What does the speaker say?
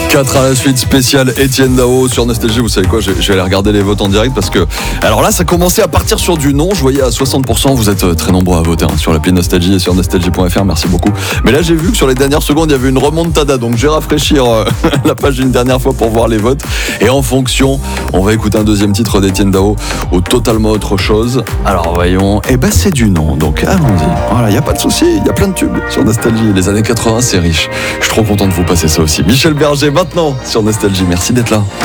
4 à la suite, spécial Etienne Dao sur Nostalgie. Vous savez quoi, je vais aller regarder les votes en direct parce que, alors là, ça commençait à partir sur du non. Je voyais à 60%, vous êtes très nombreux à voter sur l'appli Nostalgie et sur nostalgie.fr. Merci beaucoup. Mais là, j'ai vu que sur les dernières secondes, il y avait une remontada. Donc, je vais rafraîchir la page une dernière fois pour voir les votes. Et en fonction, on va écouter un deuxième titre d'Etienne Dao ou totalement autre chose. Alors, voyons. Eh ben, c'est du non. Donc, allons-y. Voilà, il n'y a pas de souci. Il y a plein de tubes sur Nostalgie. Les années 80, c'est riche. Je suis trop content de vous passer ça aussi. Michel Berger, maintenant, sur Nostalgie. Merci d'être là.